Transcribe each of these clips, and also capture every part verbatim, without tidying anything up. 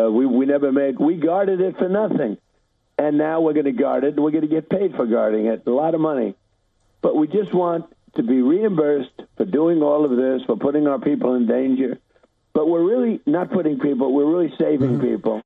uh, we, we never made, we guarded it for nothing. And now we're going to guard it, and we're going to get paid for guarding it, a lot of money. But we just want to be reimbursed for doing all of this, for putting our people in danger. But we're really not putting people, we're really saving mm-hmm. people.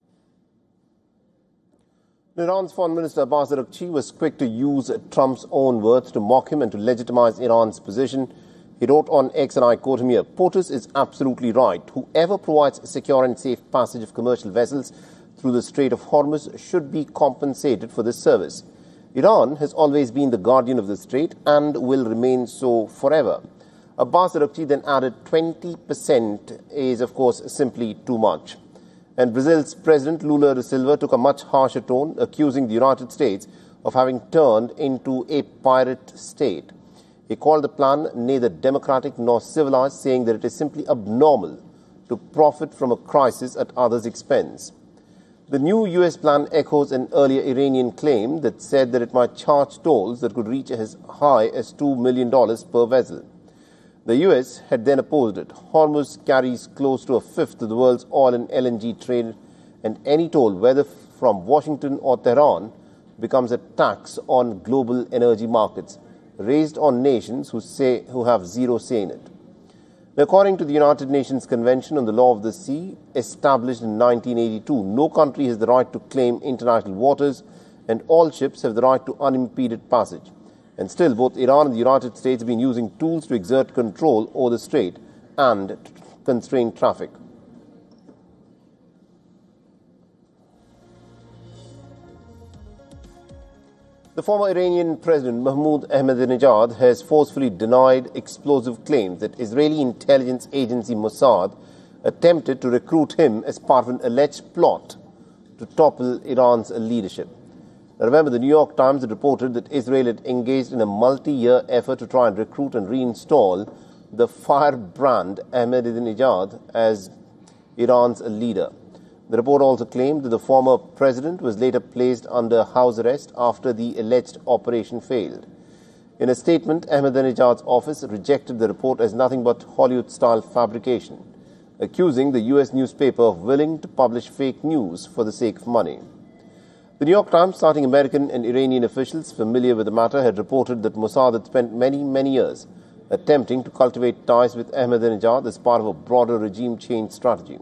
Iran's Foreign Minister Abbas Araghchi was quick to use Trump's own words to mock him and to legitimize Iran's position. He wrote on X, and I quote him here, "POTUS is absolutely right. Whoever provides secure and safe passage of commercial vessels through the Strait of Hormuz should be compensated for this service. Iran has always been the guardian of the strait and will remain so forever." Abbas Araghchi then added twenty percent is, of course, simply too much. And Brazil's President Lula da Silva took a much harsher tone, accusing the United States of having turned into a pirate state. He called the plan neither democratic nor civilized, saying that it is simply abnormal to profit from a crisis at others' expense. The new U S plan echoes an earlier Iranian claim that said that it might charge tolls that could reach as high as two million dollars per vessel. The U S had then opposed it. Hormuz carries close to a fifth of the world's oil and L N G trade, and any toll, whether from Washington or Tehran, becomes a tax on global energy markets, raised on nations who say who have zero say in it. According to the United Nations Convention on the Law of the Sea, established in nineteen eighty-two, no country has the right to claim international waters, and all ships have the right to unimpeded passage. And still, both Iran and the United States have been using tools to exert control over the strait and to constrain traffic. The former Iranian President Mahmoud Ahmadinejad has forcefully denied explosive claims that Israeli intelligence agency Mossad attempted to recruit him as part of an alleged plot to topple Iran's leadership. Now, remember, the New York Times had reported that Israel had engaged in a multi-year effort to try and recruit and reinstall the firebrand Ahmadinejad as Iran's leader. The report also claimed that the former president was later placed under house arrest after the alleged operation failed. In a statement, Ahmadinejad's office rejected the report as nothing but Hollywood-style fabrication, accusing the U S newspaper of willing to publish fake news for the sake of money. The New York Times, citing American and Iranian officials familiar with the matter, had reported that Mossad had spent many, many years attempting to cultivate ties with Ahmadinejad as part of a broader regime change strategy.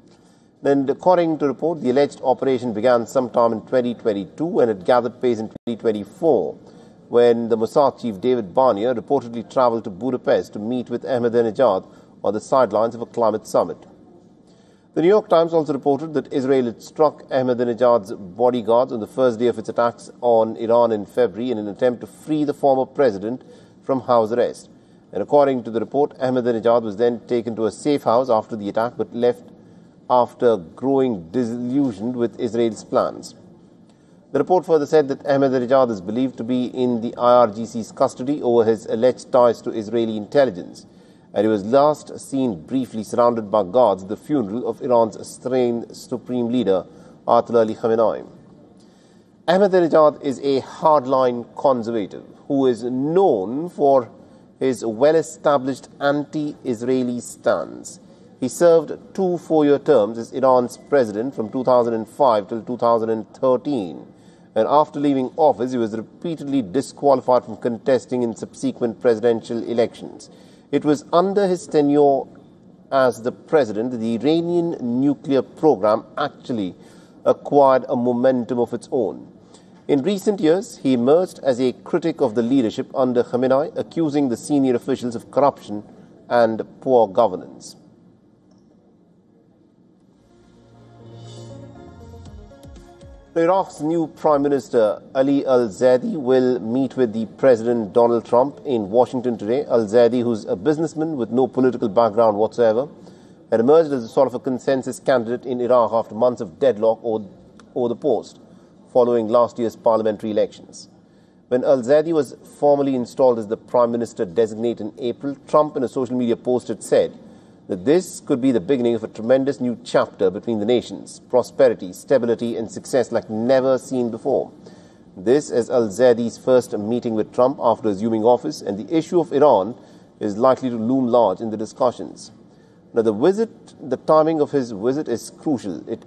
Then, according to the report, the alleged operation began sometime in twenty twenty-two and had gathered pace in twenty twenty-four, when the Mossad chief David Barnea reportedly traveled to Budapest to meet with Ahmadinejad on the sidelines of a climate summit. The New York Times also reported that Israel had struck Ahmadinejad's bodyguards on the first day of its attacks on Iran in February in an attempt to free the former president from house arrest. And according to the report, Ahmadinejad was then taken to a safe house after the attack, but left after growing disillusioned with Israel's plans. The report further said that Ahmadinejad is believed to be in the I R G C's custody over his alleged ties to Israeli intelligence, and he was last seen briefly surrounded by guards at the funeral of Iran's estranged supreme leader, Ayatollah Ali Khamenei. Ahmadinejad is a hardline conservative who is known for his well-established anti-Israeli stance. He served two four-year terms as Iran's president from two thousand five till two thousand thirteen, and after leaving office, he was repeatedly disqualified from contesting in subsequent presidential elections. It was under his tenure as the president that the Iranian nuclear program actually acquired a momentum of its own. In recent years, he emerged as a critic of the leadership under Khamenei, accusing the senior officials of corruption and poor governance. Iraq's new Prime Minister Ali Al-Zaidi will meet with the President Donald Trump in Washington today. Al-Zaidi, who's a businessman with no political background whatsoever, had emerged as a sort of a consensus candidate in Iraq after months of deadlock over, over the post, following last year's parliamentary elections. When Al-Zaidi was formally installed as the Prime Minister designate in April, Trump in a social media post had said that this could be the beginning of a tremendous new chapter between the nations, prosperity, stability and success like never seen before. This as Al-Zaidi's first meeting with Trump after assuming office, and the issue of Iran is likely to loom large in the discussions. Now, the visit, the timing of his visit is crucial. It